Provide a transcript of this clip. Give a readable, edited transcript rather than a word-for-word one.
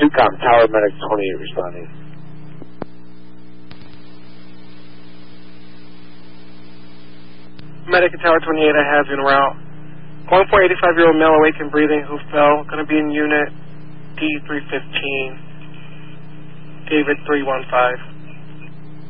2Com, Tower Medic 28 responding. Medic at Tower 28, I have you en route. 1,485-year-old male awake and breathing who fell. Going to be in unit D315. David 315.